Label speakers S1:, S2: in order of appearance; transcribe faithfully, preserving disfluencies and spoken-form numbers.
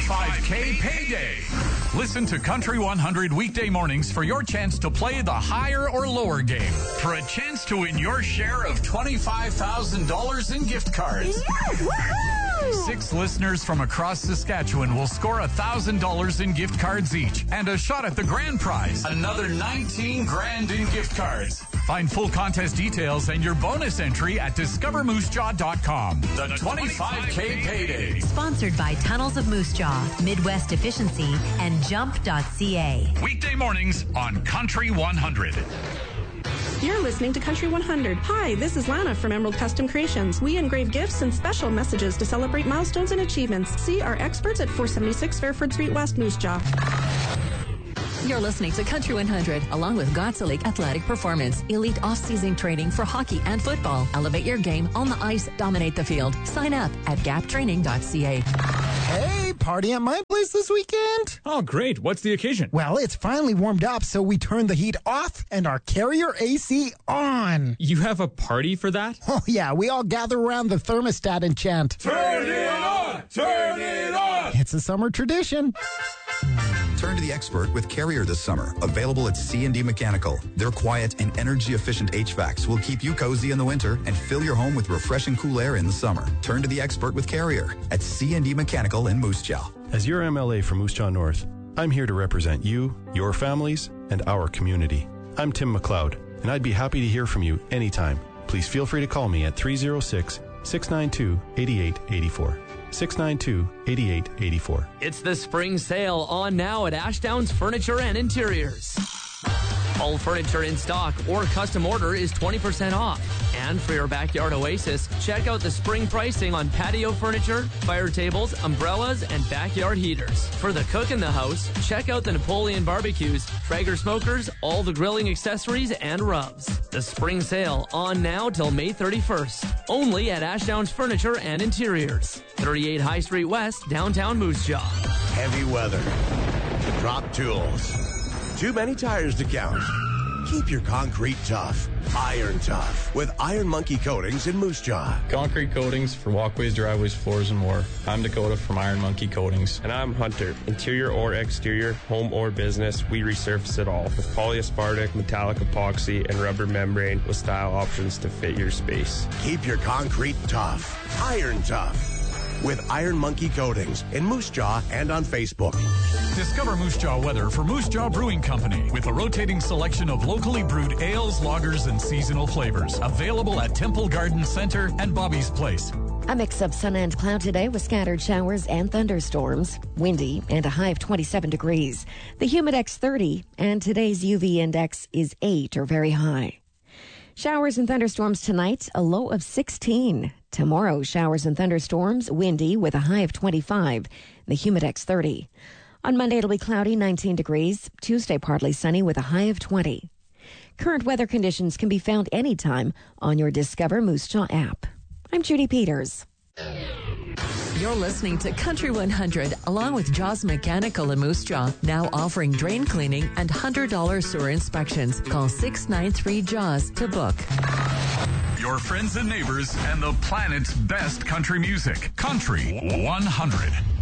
S1: twenty-five K payday. Listen to Country one hundred weekday mornings for your chance to play the higher or lower game for a chance to win your share of twenty-five thousand dollars in gift cards. Six listeners from across Saskatchewan will score one thousand dollars in gift cards each and a shot at the grand prize, another nineteen grand in gift cards. Find full contest details and your bonus entry at discover moose jaw dot com. The twenty-five K payday.
S2: Sponsored by Tunnels of Moose Jaw, Midwest Efficiency, and jump dot c a.
S1: Weekday mornings on Country one hundred.
S3: You're listening to Country one hundred. Hi, this is Lana from Emerald Custom Creations. We engrave gifts and special messages to celebrate milestones and achievements. See our experts at four seventy-six Fairford Street West, Moose Jaw.
S4: You're listening to Country one hundred, along with Godsa League Athletic Performance, elite off-season training for hockey and football. Elevate your game on the ice, dominate the field. Sign up at gap training dot c a.
S5: Hey, party at my place this weekend?
S6: Oh, great. What's the occasion?
S5: Well, it's finally warmed up, so we turned the heat off and our Carrier A C on.
S6: You have a party for that?
S5: Oh, yeah. We all gather around the thermostat and chant,
S7: "Turn it on! Turn it on!"
S5: It's a summer tradition.
S8: Turn to the expert with Carrier this summer. Available at C and D Mechanical. Their quiet and energy-efficient H V A Cs will keep you cozy in the winter and fill your home with refreshing cool air in the summer. Turn to the expert with Carrier at C and D Mechanical in Moose Jaw.
S9: As your M L A for Moose Jaw North, I'm here to represent you, your families, and our community. I'm Tim McLeod, and I'd be happy to hear from you anytime. Please feel free to call me at three oh six, six nine two, eight eight eight four. six nine two, eight eight eight four.
S10: It's the spring sale on now at Ashdowns Furniture and Interiors. All furniture in stock or custom order is twenty percent off. And for your backyard oasis, check out the spring pricing on patio furniture, fire tables, umbrellas, and backyard heaters. For the cook in the house, check out the Napoleon barbecues, Traeger smokers, all the grilling accessories, and rubs. The spring sale on now till May thirty-first. Only at Ashdowns Furniture and Interiors. thirty-eight High Street West, downtown Moose Jaw.
S11: Heavy weather. Drop tools. Too many tires to count. Keep your concrete tough. Iron tough with Iron Monkey Coatings in Moose Jaw.
S12: Concrete coatings for walkways, driveways, floors, and more. I'm Dakota from Iron Monkey Coatings.
S13: And I'm Hunter. Interior or exterior, home or business, we resurface it all with polyaspartic, metallic epoxy, and rubber membrane with style options to fit your space.
S11: Keep your concrete tough. Iron tough with Iron Monkey Coatings in Moose Jaw and on Facebook.
S1: Discover Moose Jaw weather for Moose Jaw Brewing Company with a rotating selection of locally brewed ales, lagers, and seasonal flavors. Available at Temple Garden Center and Bobby's Place.
S14: A mix of sun and cloud today with scattered showers and thunderstorms. Windy and a high of twenty-seven degrees. The Humidex thirty and today's U V index is eight or very high. Showers and thunderstorms tonight, a low of sixteen. Tomorrow, showers and thunderstorms, windy with a high of twenty-five. The Humidex thirty. On Monday, it'll be cloudy, nineteen degrees. Tuesday, partly sunny with a high of twenty. Current weather conditions can be found anytime on your Discover Moose Jaw app. I'm Judy Peters.
S4: You're listening to Country one hundred, along with Jaws Mechanical in Moose Jaw, now offering drain cleaning and one hundred dollars sewer inspections. Call six nine three JAWS to book.
S1: Your friends and neighbors and the planet's best country music. Country one hundred.